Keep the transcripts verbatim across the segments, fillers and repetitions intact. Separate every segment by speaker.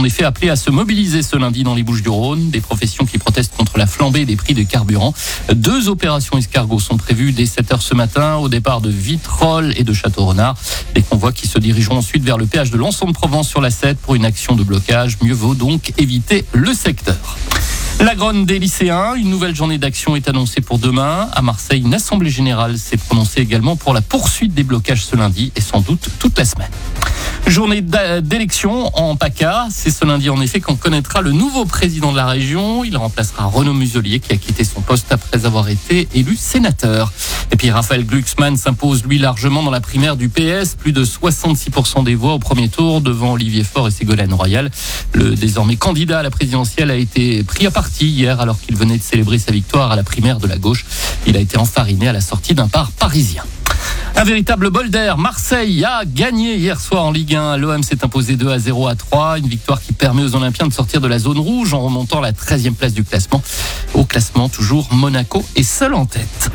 Speaker 1: effet appelés à se mobiliser ce lundi dans les Bouches-du-Rhône. Des professions qui protestent contre la flambée des prix des carburants. Deux opérations escargots sont prévues dès sept heures ce matin au départ de Vitrolles et de Château-Renard. Des convois qui se dirigeront ensuite vers le péage de Lançon-de-Provence sur la sept pour une action de blocage. Mieux vaut donc éviter le secteur. La grogne des lycéens, une nouvelle journée d'action est annoncée pour demain. À Marseille, une assemblée générale s'est prononcée également pour la poursuite des blocages ce lundi et sans doute toute la semaine. Journée d'élection en PACA. C'est ce lundi en effet qu'on connaîtra le nouveau président de la région. Il remplacera Renaud Muselier qui a quitté son poste après avoir été élu sénateur. Et puis Raphaël Glucksmann s'impose lui largement dans la primaire du P S. Plus de soixante-six pour cent des voix au premier tour devant Olivier Faure et Ségolène Royal. Le désormais candidat à la présidentielle a été pris à partie hier alors qu'il venait de célébrer sa victoire à la primaire de la gauche. Il a été enfariné à la sortie d'un bar parisien. Un véritable bol d'air. Marseille a gagné hier soir en Ligue un. L'O M s'est imposé deux à zéro à trois. Une victoire qui permet aux Olympiens de sortir de la zone rouge en remontant à la treizième place du classement. Au classement, toujours Monaco est seul en tête.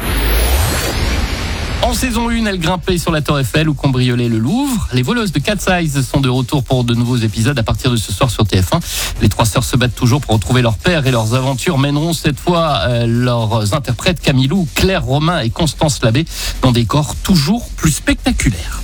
Speaker 1: En saison un, elle grimpait sur la Tour Eiffel ou cambriolait le Louvre. Les voleuses de Cat's Eyes sont de retour pour de nouveaux épisodes à partir de ce soir sur T F un. Les trois sœurs se battent toujours pour retrouver leur père et leurs aventures mèneront cette fois euh, leurs interprètes Camille Lou, Claire Romain et Constance Labbé dans des corps toujours plus spectaculaires.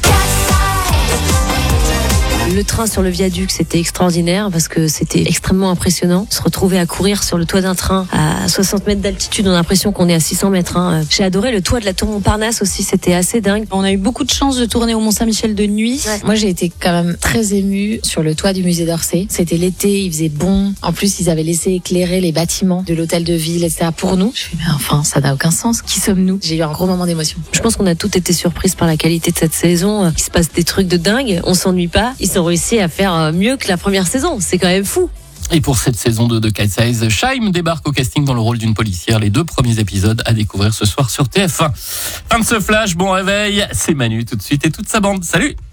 Speaker 2: Le train sur le viaduc, c'était extraordinaire parce que c'était extrêmement impressionnant. Se retrouver à courir sur le toit d'un train à soixante mètres d'altitude, on a l'impression qu'on est à six cents mètres. Hein. J'ai adoré le toit de la tour Montparnasse aussi, c'était assez dingue.
Speaker 3: On a eu beaucoup de chance de tourner au Mont-Saint-Michel de nuit.
Speaker 2: Ouais.
Speaker 3: Moi, j'ai été quand même très émue sur le toit du musée d'Orsay. C'était l'été, il faisait bon. En plus, ils avaient laissé éclairer les bâtiments de l'hôtel de ville, et cetera pour nous. Je me suis dit, mais enfin, ça n'a aucun sens. Qui sommes-nous? J'ai eu un gros moment d'émotion.
Speaker 2: Je pense qu'on a toutes été surprises par la qualité de cette saison. Il se passe des trucs de dingue, on s'ennuie pas. Ils ont réussi à faire mieux que la première saison, c'est quand même fou.
Speaker 1: Et pour cette saison deux de Cat's Eyes, Shaim débarque au casting dans le rôle d'une policière. Les deux premiers épisodes à découvrir ce soir sur T F un. Fin de ce flash, bon réveil, c'est Manu tout de suite et toute sa bande. Salut!